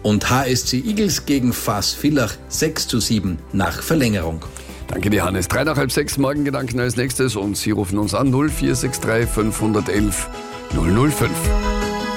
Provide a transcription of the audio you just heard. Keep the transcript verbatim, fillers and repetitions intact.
und H S C Igels gegen V A S Villach sechs zu sieben nach Verlängerung. Danke dir, Hannes. Drei nach halb sechs, Morgengedanken als nächstes und Sie rufen uns an null vier sechs drei fünf eins eins null null fünf.